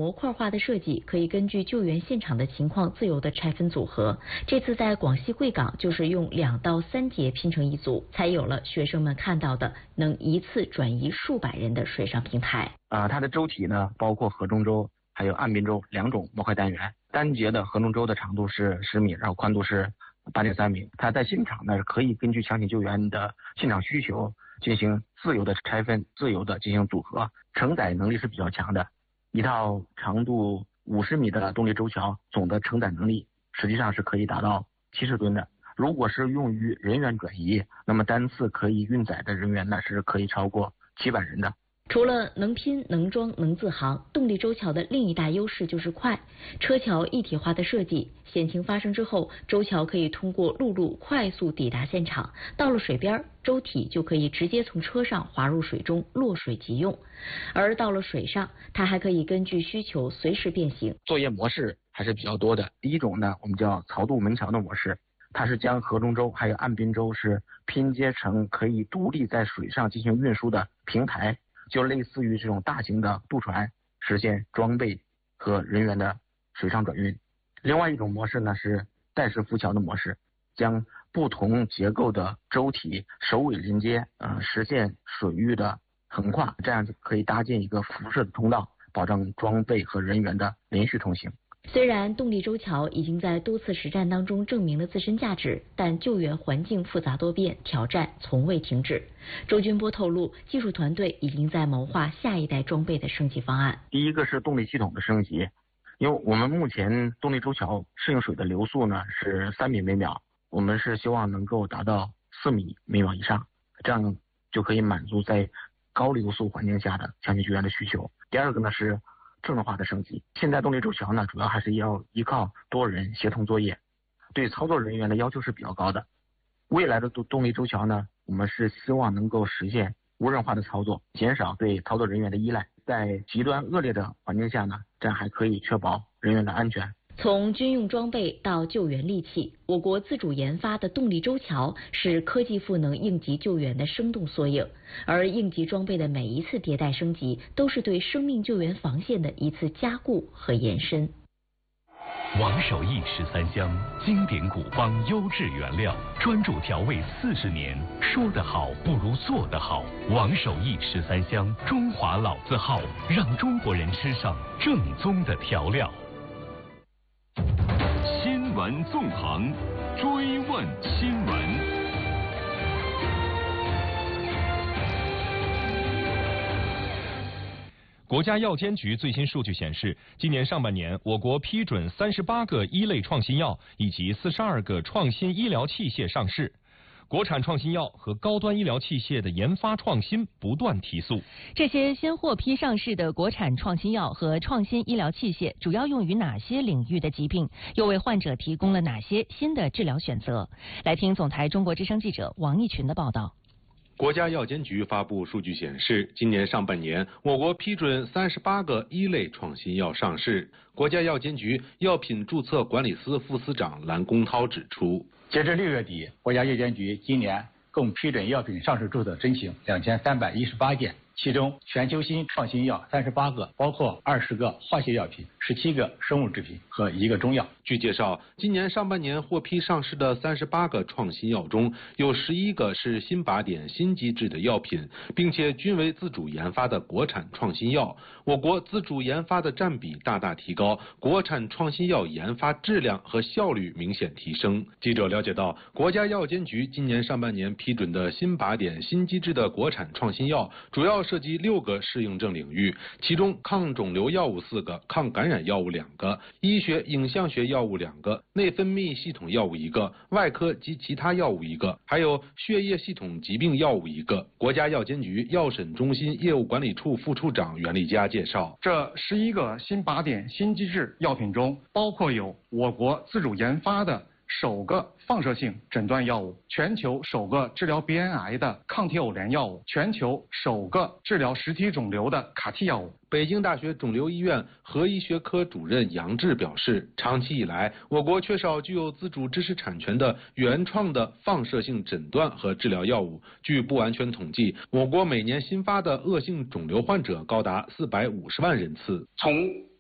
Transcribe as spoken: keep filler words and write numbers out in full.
模块化的设计，可以根据救援现场的情况自由的拆分组合。这次在广西贵港，就是用两到三节拼成一组，才有了学生们看到的能一次转移数百人的水上平台。 啊、呃，它的舟体呢，包括河中舟还有岸边舟两种模块单元。单节的河中舟的长度是十米，然后宽度是八点三米。它在现场呢，可以根据抢险救援的现场需求进行自由的拆分，自由的进行组合，承载能力是比较强的。一套长度五十米的动力舟桥，总的承载能力实际上是可以达到七十吨的。如果是用于人员转移，那么单次可以运载的人员呢是可以超过七百人的。 除了能拼、能装、能自航，动力舟桥的另一大优势就是快。车桥一体化的设计，险情发生之后，舟桥可以通过陆路快速抵达现场。到了水边，舟体就可以直接从车上滑入水中，落水即用。而到了水上，它还可以根据需求随时变形。 作业模式还是比较多的。第一种呢，我们叫槽渡门桥的模式，它是将河中舟还有岸边舟是拼接成可以独立在水上进行运输的平台。就类似于这种大型的渡船，实现装备和人员的水上转运。另外一种模式呢是带式浮桥的模式，将不同结构的舟体首尾连接，呃，实现水域的横跨，这样就可以搭建一个辐射的通道，保证装备和人员的连续通行。 虽然动力舟桥已经在多次实战当中证明了自身价值，但救援环境复杂多变，挑战从未停止。周军波透露，技术团队已经在谋划下一代装备的升级方案。 第一个是动力系统的升级，因为我们目前动力舟桥适应水的流速呢是三米每秒，我们是希望能够达到四米每秒以上，这样就可以满足在高流速环境下的抢险救援的需求。第二个呢是智能化的升级，现在动力舟桥呢主要还是要依靠多人协同作业，对操作人员的要求是比较高的。未来的动力舟桥呢，我们是希望能够实现无人化的操作，减少对操作人员的依赖。在极端恶劣的环境下呢，这样还可以确保人员的安全。 从军用装备到救援利器，我国自主研发的动力舟桥是科技赋能应急救援的生动缩影，而应急装备的每一次迭代升级，都是对生命救援防线的一次加固和延伸。 王守义十三香，经典古方优质原料，专注调味四十年，说得好不如做得好。王守义十三香，中华老字号，让中国人吃上正宗的调料。新闻纵横，追问新闻。国家药监局最新数据显示，今年上半年，我国批准三十八个一类创新药以及四十二个创新医疗器械上市。国产创新药和高端医疗器械的研发创新不断提速。 这些先获批上市的国产创新药和创新医疗器械，主要用于哪些领域的疾病？又为患者提供了哪些新的治疗选择？来听总台中国之声记者王义群的报道。 国家药监局发布数据显示，今年上半年，我国批准三十八个一类创新药上市。国家药监局药品注册管理司副司长蓝公涛指出， 截至六月底，国家药监局今年共批准药品上市注册申请两千三百一十八件，其中全球新创新药三十八个，包括二十个化学药品、十七个生物制品和一个中药。 据介绍，今年上半年获批上市的三十八个创新药中，有十一个是新靶点新机制的药品，并且均为自主研发的国产创新药。我国自主研发的占比大大提高，国产创新药研发质量和效率明显提升。记者了解到，国家药监局今年上半年批准的新靶点新机制的国产创新药，主要涉及六个适应症领域，其中抗肿瘤药物四个，抗感染药物两个，医学影像学药物两个，内分泌系统药物一个，外科及其他药物一个，还有血液系统疾病药物一个。国家药监局药审中心业务管理处副处长袁立佳介绍， 这十一个新靶点新机制药品中，包括有我国自主研发的首个放射性诊断药物，全球首个治疗鼻咽癌的抗体偶联药物，全球首个治疗实体肿瘤的卡替药物。 北京大学肿瘤医院核医学科主任杨志表示，长期以来，我国缺少具有自主知识产权的原创的放射性诊断和治疗药物。据不完全统计，我国每年新发的恶性肿瘤患者高达四百五十万人次。 从